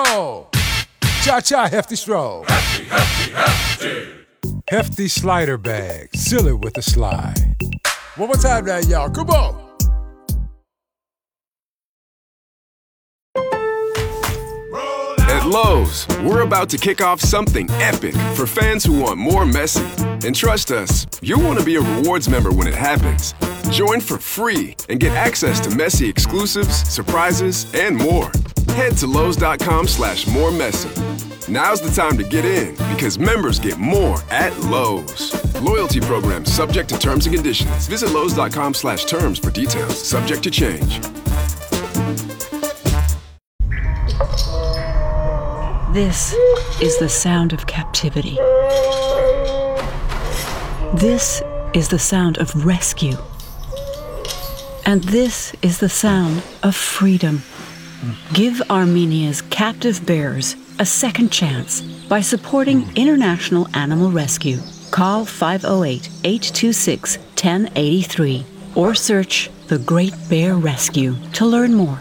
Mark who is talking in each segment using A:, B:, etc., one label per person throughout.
A: Cha-cha hefty stroll.
B: Hefty, hefty, hefty.
A: Hefty slider bag. Seal it with a slide. One more time now, y'all. Come on.
C: At Lowe's, we're about to kick off something epic for fans who want more Messi. And trust us, you'll want to be a rewards member when it happens. Join for free and get access to Messi exclusives, surprises, and more. Head to Lowe's.com/moremessy. Now's the time to get in because members get more at Lowe's. Loyalty program subject to terms and conditions. Visit Lowe's.com/terms for details. Subject to change.
D: This is the sound of captivity. This is the sound of rescue. And this is the sound of freedom. Give Armenia's captive bears a second chance by supporting International Animal Rescue. Call 508-826-1083 or search The Great Bear Rescue to learn more.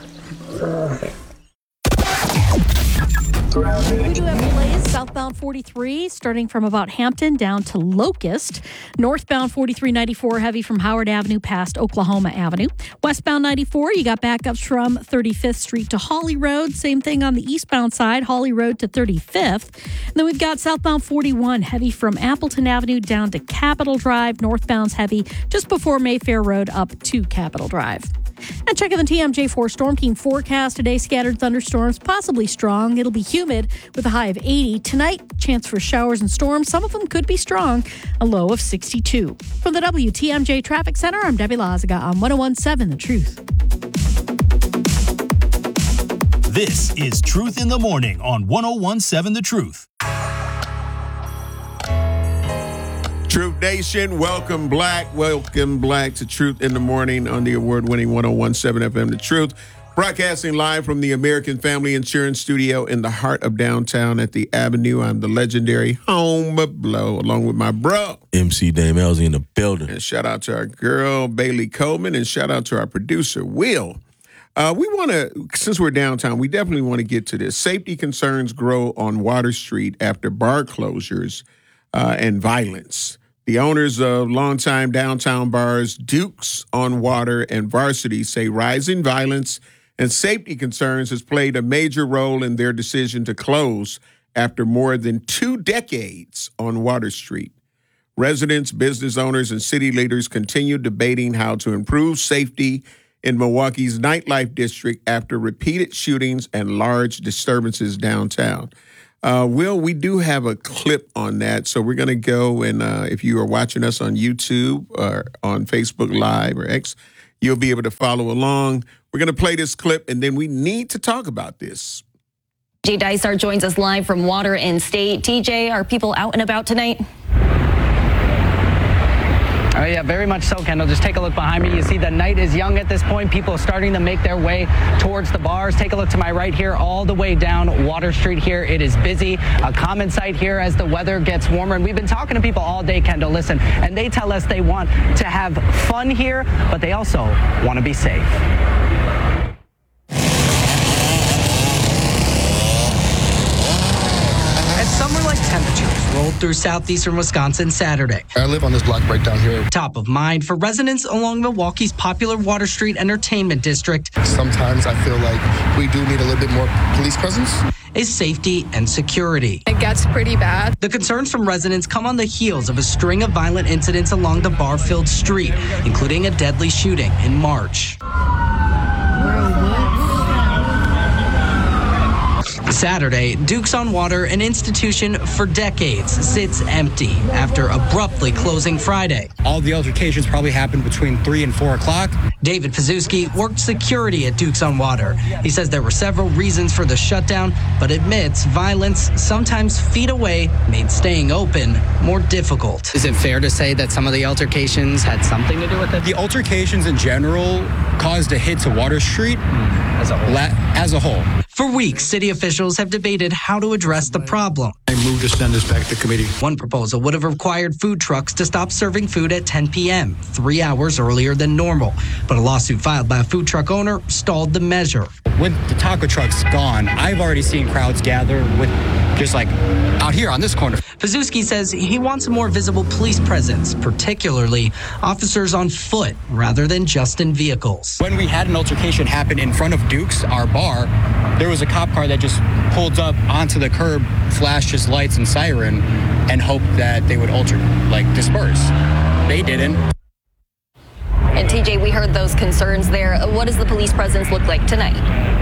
E: We do have delays southbound 43 starting from about Hampton down to Locust. Northbound 4394 heavy from Howard Avenue past Oklahoma Avenue. Westbound 94, you got backups from 35th Street to Hawley Road. Same thing on the eastbound side, Hawley Road to 35th. And then we've got southbound 41 heavy from Appleton Avenue down to Capitol Drive. Northbound's heavy just before Mayfair Road up to Capitol Drive. And checking the TMJ4 Storm Team forecast today, scattered thunderstorms, possibly strong. It'll be humid with a high of 80. Tonight, chance for showers and storms. Some of them could be strong, a low of 62. From the WTMJ Traffic Center, I'm Debbie Lazaga on 101.7 The Truth.
F: This is Truth in the Morning on 101.7 The Truth.
G: Truth Nation, welcome black to Truth in the Morning on the award-winning 101.7 FM The Truth. Broadcasting live from the American Family Insurance Studio in the heart of downtown at the Avenue. I'm the legendary Home Blow, along with my bro,
H: MC Dame Elzy in the building.
G: And shout out to our girl, Bailey Coleman, and shout out to our producer, Will. We want to, since we're downtown, we definitely want to get to this. Safety concerns grow on Water Street after bar closures and violence. The owners of longtime downtown bars Dukes on Water and Varsity say rising violence and safety concerns has played a major role in their decision to close after more than 2 decades on Water Street. Residents, business owners, and city leaders continue debating how to improve safety in Milwaukee's nightlife district after repeated shootings and large disturbances downtown. Will, we do have a clip on that, so we're going to go and if you are watching us on YouTube or on Facebook Live or X, you'll be able to follow along. We're going to play this clip, and then we need to talk about this.
I: TJ Dysart joins us live from Water and State. TJ, are people out and about tonight?
J: Oh, yeah, very much so, Kendall. Just take a look behind me. You see the night is young at this point. People are starting to make their way towards the bars. Take a look to my right here, all the way down Water Street here. It is busy. A common sight here as the weather gets warmer. And we've been talking to people all day, Kendall, listen, and they tell us they want to have fun here, but they also want to be safe. Summer-like temperatures rolled through southeastern Wisconsin Saturday.
K: I live on this block right down here.
J: Top of mind for residents along Milwaukee's popular Water Street Entertainment District.
K: Sometimes I feel like we do need a little bit more police presence.
J: Is safety and security.
L: It gets pretty bad.
J: The concerns from residents come on the heels of a string of violent incidents along the bar-filled street, including a deadly shooting in March. Saturday, Dukes on Water, an institution for decades, sits empty after abruptly closing Friday.
M: All the altercations probably happened between 3 and 4 o'clock.
J: David Pazuski worked security at Dukes on Water. He says there were several reasons for the shutdown, but admits violence, sometimes feet away, made staying open more difficult.
N: Is it fair to say that some of the altercations had something to do with it?
M: The altercations in general caused a hit to Water Street
N: as a whole.
M: For
J: weeks, city officials have debated how to address the problem.
K: I'm
L: move to send this back to committee.
N: One proposal would have required food trucks to stop serving food at 10 p.m., 3 hours earlier than normal. But a lawsuit filed by a food truck owner stalled the measure.
M: With the taco trucks gone, I've already seen crowds gather with just like out here on this corner.
N: Pazuski says he wants a more visible police presence, particularly officers on foot rather than just in vehicles.
M: When we had an altercation happen in front of Duke's, our bar, there was a cop car that just pulled up onto the curb, flashed his lights and siren, and hoped that they would disperse. They didn't.
I: And TJ, we heard those concerns there. What does the police presence look like tonight?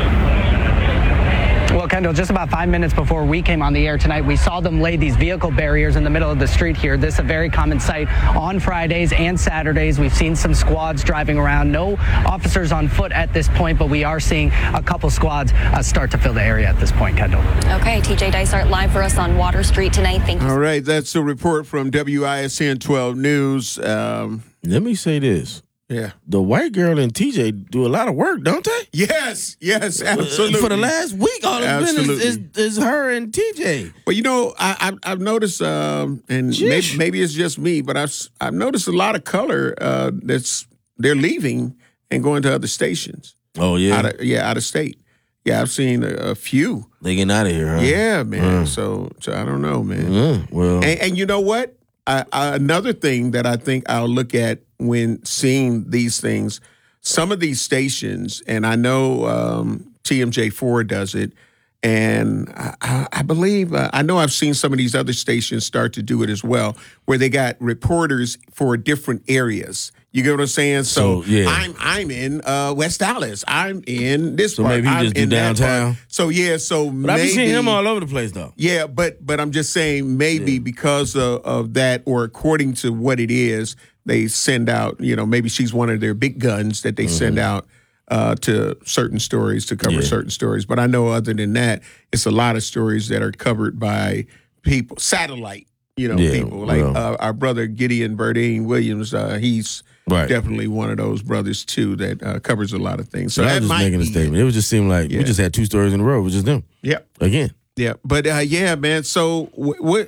J: Well, Kendall, just about 5 minutes before we came on the air tonight, we saw them lay these vehicle barriers in the middle of the street here. This is a very common sight on Fridays and Saturdays. We've seen some squads driving around. No officers on foot at this point, but we are seeing a couple squads start to fill the area at this point, Kendall.
I: Okay, TJ Dysart live for us on Water Street tonight. Thank you.
G: All right, that's a report from WISN 12 News.
H: Let me say this.
G: Yeah.
H: The white girl and TJ do a lot of work, don't they?
G: Yes, absolutely.
H: For the last week, all it's been is her and TJ.
G: Well, I've noticed, and maybe it's just me, but I've noticed a lot of color they're leaving and going to other stations.
H: Oh, yeah?
G: Out of state. Yeah, I've seen a few.
H: They getting out of here, huh?
G: Yeah, man. So I don't know, man.
H: Well,
G: and you know what? Another thing that I think I'll look at when seeing these things, some of these stations, and I know TMJ4 does it, and I believe, I know I've seen some of these other stations start to do it as well, where they got reporters for different areas. You get what I'm saying? So yeah. I'm in West Dallas. I'm in this part.
H: So maybe you just do downtown.
G: So
H: but I've been seeing him all over the place though.
G: Yeah, but I'm just saying maybe because of that, or according to what it is, they send out, maybe she's one of their big guns that they send out to certain stories to cover certain stories. But I know other than that, it's a lot of stories that are covered by people, satellite, people. Like our brother Gideon Burdine Williams, he's definitely one of those brothers too that covers a lot of things. So
H: I was just making a statement. It would just seem like we just had two stories in a row. It was just them.
G: Yeah.
H: Again.
G: Yeah. But yeah, man. So what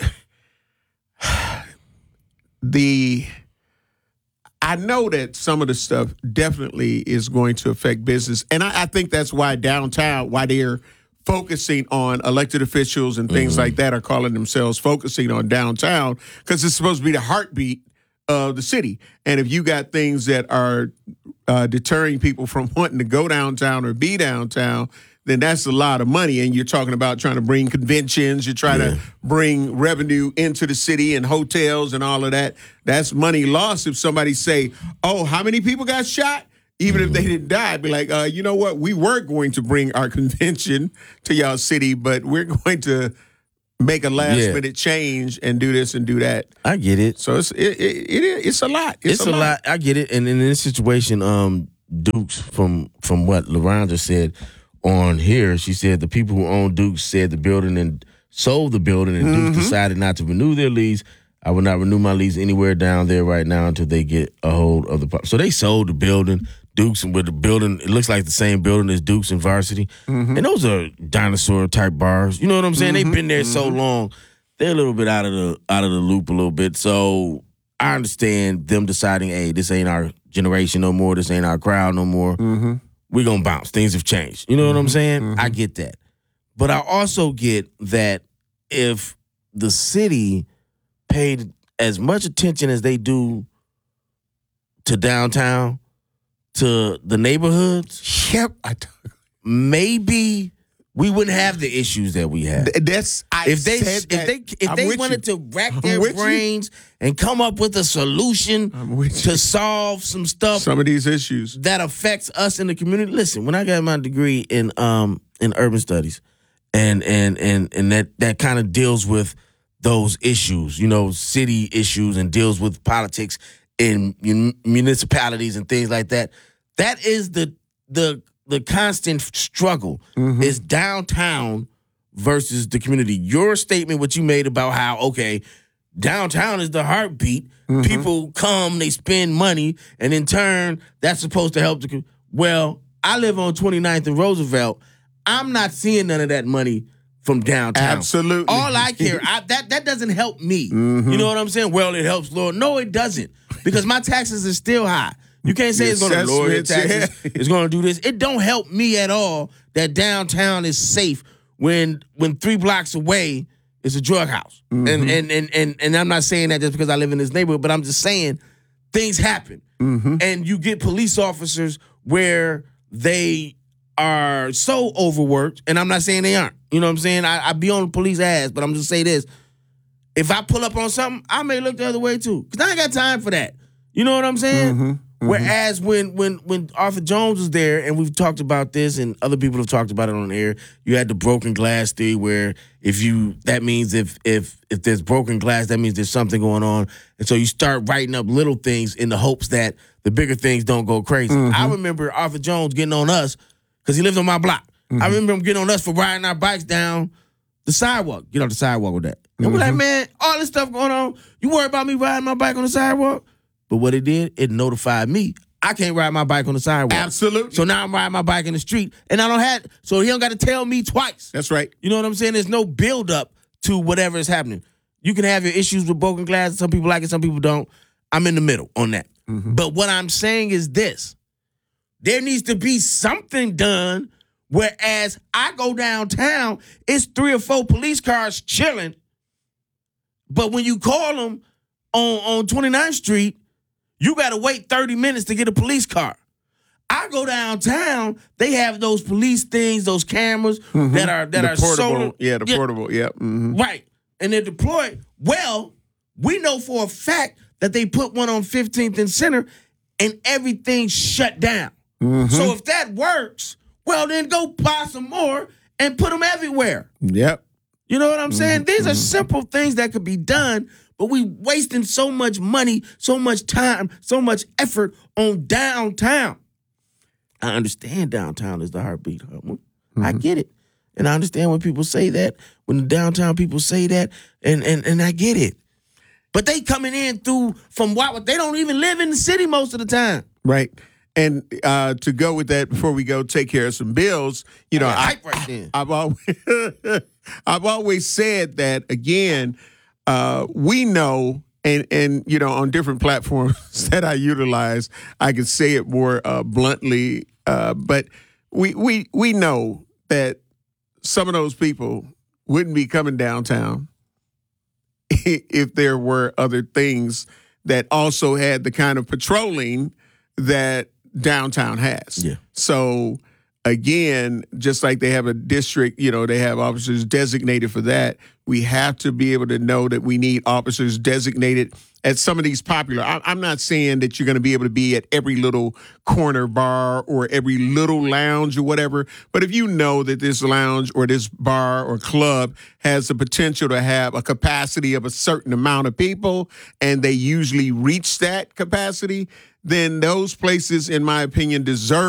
G: I know that some of the stuff definitely is going to affect business. And I think that's why downtown, why they're focusing on elected officials and things like that are calling themselves focusing on downtown, because it's supposed to be the heartbeat of the city. And if you got things that are deterring people from wanting to go downtown or be downtown, then that's a lot of money. And you're talking about trying to bring conventions, you're trying to bring revenue into the city and hotels and all of that. That's money lost if somebody say, oh, how many people got shot? Even if they didn't die, be like, you know what? We were going to bring our convention to y'all city, but we're going to make a last-minute change and do this and do that.
H: I get it.
G: So it's a lot. It's a lot.
H: I get it. And in this situation, Dukes, from what LaRon just said on here, she said the people who own Dukes said the building and sold the building, and Dukes decided not to renew their lease. I would not renew my lease anywhere down there right now until they get a hold of the property. So they sold the building. Dukes, and with the building, it looks like the same building as Dukes and Varsity. And those are dinosaur-type bars. You know what I'm saying? They've been there so long. They're a little bit out of the loop a little bit. So I understand them deciding, hey, this ain't our generation no more. This ain't our crowd no more. We're going to bounce. Things have changed. You know what I'm saying? I get that. But I also get that if the city paid as much attention as they do to downtown, to the neighborhoods, maybe we wouldn't have the issues that we have. If they wanted to rack their brains and come up with a solution to solve some stuff,
G: some of these issues
H: that affects us in the community. Listen, when I got my degree in urban studies, and that kind of deals with those issues, city issues, and deals with politics in municipalities and things like that. That is the constant struggle is downtown versus the community. Your statement, what you made about how, downtown is the heartbeat. People come, they spend money, and in turn, that's supposed to help Well, I live on 29th and Roosevelt. I'm not seeing none of that money from downtown.
G: Absolutely.
H: All I care, that doesn't help me.
G: Mm-hmm.
H: You know what I'm saying? Well, it helps lower. No, it doesn't. Because my taxes are still high. You can't say it's going to lower your taxes. Yeah. It's going to do this. It don't help me at all that downtown is safe when 3 blocks away is a drug house. Mm-hmm. And I'm not saying that just because I live in this neighborhood, but I'm just saying things happen. Mm-hmm. And you get police officers where they are so overworked, and I'm not saying they aren't. You know what I'm saying? I be on the police ass, but I'm just saying this. If I pull up on something, I may look the other way too. Because I ain't got time for that. You know what I'm saying? Mm-hmm. Whereas when Arthur Jones was there, and we've talked about this, and other people have talked about it on air, you had the broken glass theory, where if there's broken glass, that means there's something going on, and so you start writing up little things in the hopes that the bigger things don't go crazy. Mm-hmm. I remember Arthur Jones getting on us because he lives on my block. Mm-hmm. I remember him getting on us for riding our bikes down the sidewalk. Get off the sidewalk with that. And we're like, man, all this stuff going on, you worry about me riding my bike on the sidewalk? But what it did, it notified me I can't ride my bike on the sidewalk.
G: Absolutely.
H: So now I'm riding my bike in the street, and I don't have, so he don't got to tell me twice.
G: That's right.
H: You know what I'm saying? There's no build up to whatever is happening. You can have your issues with broken glass. Some people like it, some people don't. I'm in the middle on that. Mm-hmm. But what I'm saying is this. There needs to be something done, whereas I go downtown, it's 3 or 4 police cars chilling. But when you call them on 29th Street, you got to wait 30 minutes to get a police car. I go downtown, they have those police things, those cameras that are
G: portable,
H: solar.
G: Yeah, the portable, yeah. Mm-hmm.
H: Right. And they're deployed. Well, we know for a fact that they put one on 15th and Center and everything's shut down. Mm-hmm. So if that works, well, then go buy some more and put them everywhere.
G: Yep.
H: You know what I'm saying? These are simple things that could be done, but we wasting so much money, so much time, so much effort on downtown. I understand downtown is the heartbeat. I get it. And I understand when people say that, when the downtown people say that, and I get it. But they coming in from what they don't even live in the city most of the time.
G: Right. And to go with that, before we go take care of some bills, you know, I've always said that, again, we know, and you know, on different platforms that I utilize, I can say it more bluntly, but we know that some of those people wouldn't be coming downtown if there were other things that also had the kind of patrolling that downtown has.
H: Yeah.
G: So again, just like they have a district, you know, they have officers designated for that. We have to be able to know that we need officers designated at some of these popular. I'm not saying that you're going to be able to be at every little corner bar or every little lounge or whatever. But if you know that this lounge or this bar or club has the potential to have a capacity of a certain amount of people, and they usually reach that capacity, then those places, in my opinion, deserve